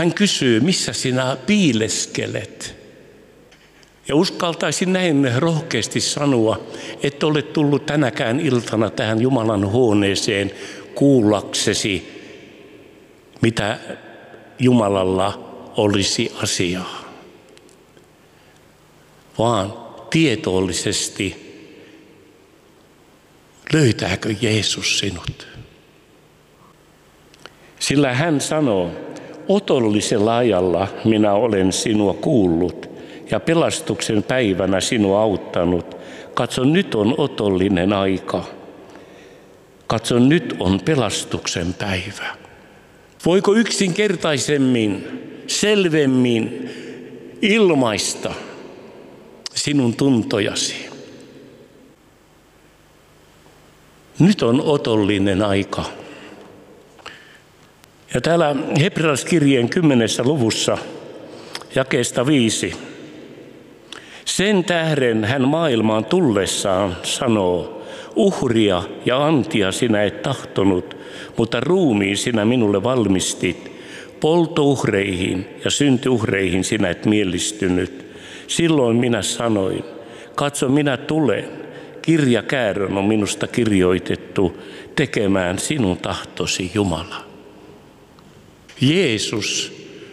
Hän kysyy, missä sinä piileskelet? Ja uskaltaisin näin rohkeasti sanoa, että olet tullut tänäkään iltana tähän Jumalan huoneeseen kuullaksesi, mitä Jumalalla olisi asiaa. Vaan tietoisesti, löytääkö Jeesus sinut? Sillä hän sanoo, otollisella ajalla minä olen sinua kuullut ja pelastuksen päivänä sinua auttanut. Katso, nyt on otollinen aika. Katso, nyt on pelastuksen päivä. Voiko yksinkertaisemmin, selvemmin ilmaista sinun tuntojasi? Nyt on otollinen aika. Ja täällä Hebrealaiskirjeen 10. luvussa jakeesta 5. Sen tähden hän maailmaan tullessaan sanoo, uhria ja antia sinä et tahtonut, mutta ruumiin sinä minulle valmistit. Polttouhreihin ja syntiuhreihin sinä et miellistynyt. Silloin minä sanoin, katso minä tulen, kirjakäärön on minusta kirjoitettu, tekemään sinun tahtosi Jumala. Jeesus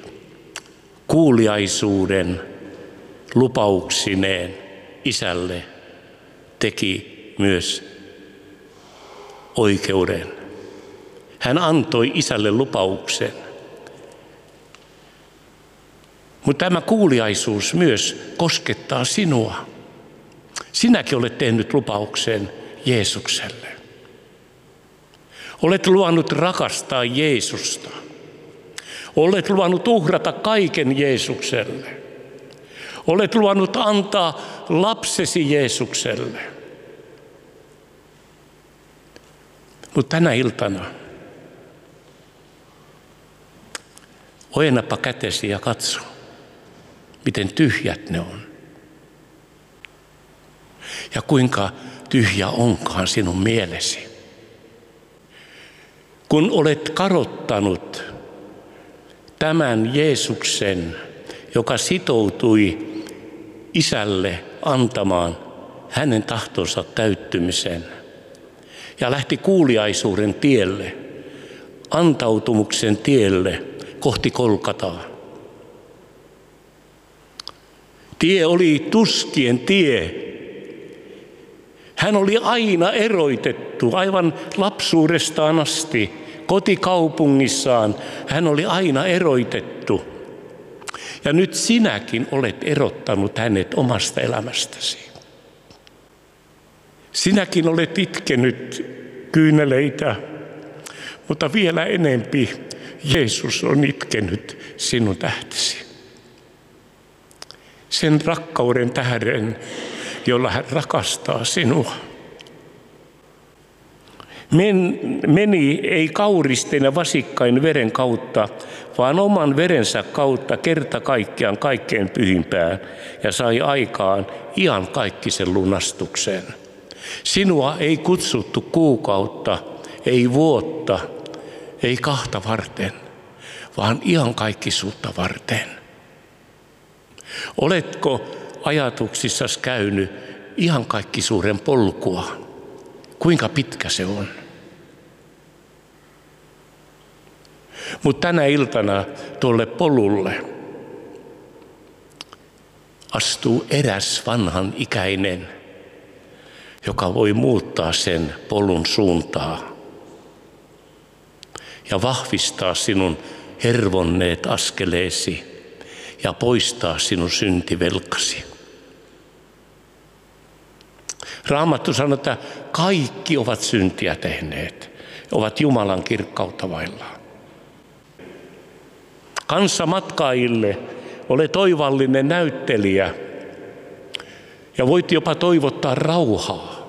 kuuliaisuuden lupauksineen isälle teki myös oikeuden. Hän antoi isälle lupauksen. Mutta tämä kuuliaisuus myös koskettaa sinua. Sinäkin olet tehnyt lupauksen Jeesukselle. Olet luvannut rakastaa Jeesusta. Olet luvannut uhrata kaiken Jeesukselle. Olet luvannut antaa lapsesi Jeesukselle. Mutta tänä iltana ojennapa kätesi ja katso, miten tyhjät ne on. Ja kuinka tyhjä onkaan sinun mielesi. Kun olet kadottanut tämän Jeesuksen, joka sitoutui isälle antamaan hänen tahtonsa täyttymisen ja lähti kuuliaisuuden tielle, antautumuksen tielle kohti Golgataa. Tie oli tuskien tie. Hän oli aina eroitettu, aivan lapsuudestaan asti, kotikaupungissaan. Hän oli aina eroitettu. Ja nyt sinäkin olet erottanut hänet omasta elämästäsi. Sinäkin olet itkenyt kyyneleitä, mutta vielä enempi Jeesus on itkenyt sinun tähtesi. Sen rakkauden tähden, jolla hän rakastaa sinua. Meni ei kauristen ja vasikkain veren kautta, vaan oman verensä kautta kerta kaikkiaan kaikkein pyhimpään ja sai aikaan iankaikkisen lunastuksen. Sinua ei kutsuttu kuukautta, ei vuotta, ei kahta varten, vaan iankaikkisuutta varten. Oletko ajatuksissasi käynyt iankaikkisuuden polkua? Kuinka pitkä se on? Mutta tänä iltana tuolle polulle astuu eräs vanhan ikäinen, joka voi muuttaa sen polun suuntaa ja vahvistaa sinun hervonneet askeleesi ja poistaa sinun syntivelkasi. Raamattu sanoo, että kaikki ovat syntiä tehneet, ovat Jumalan kirkkautta vaillaan. Kanssamatkaajille olet oivallinen näyttelijä ja voit jopa toivottaa rauhaa,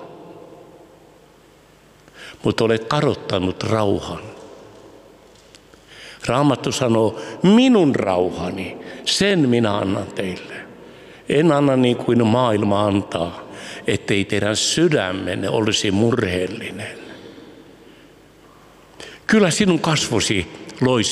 mutta olet kadottanut rauhan. Raamattu sanoo, minun rauhani, sen minä annan teille. En anna niin kuin maailma antaa, ettei teidän sydämenne olisi murheellinen. Kyllä sinun kasvosi loistaa.